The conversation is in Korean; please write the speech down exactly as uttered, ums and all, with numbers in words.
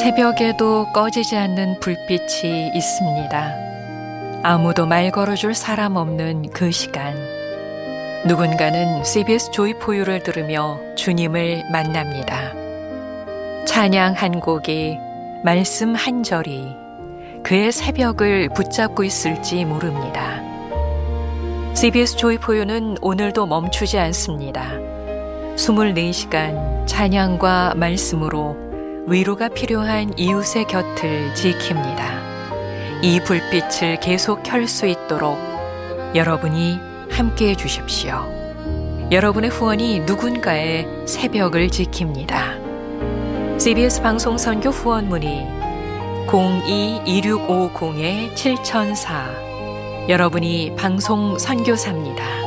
새벽에도 꺼지지 않는 불빛이 있습니다. 아무도 말 걸어줄 사람 없는 그 시간. 누군가는 씨비에스 조이포유를 들으며 주님을 만납니다. 찬양 한 곡이, 말씀 한 절이 그의 새벽을 붙잡고 있을지 모릅니다. 씨비에스 조이포유는 오늘도 멈추지 않습니다. 이십사 시간 찬양과 말씀으로 위로가 필요한 이웃의 곁을 지킵니다. 이 불빛을 계속 켤 수 있도록 여러분이 함께해 주십시오. 여러분의 후원이 누군가의 새벽을 지킵니다. 씨비에스 방송 선교 후원 문의 공이 이육오공 칠공공사. 여러분이 방송 선교사입니다.